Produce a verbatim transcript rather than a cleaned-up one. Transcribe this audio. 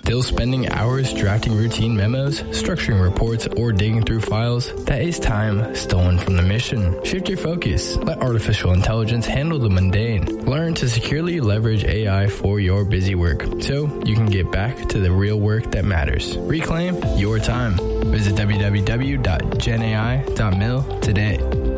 Still spending hours drafting routine memos, structuring reports, or digging through files? That is time stolen from the mission. Shift your focus. Let artificial intelligence handle the mundane. Learn to securely leverage A I for your busy work so you can get back to the real work that matters. Reclaim your time. Visit w w w dot gen a i dot mil today.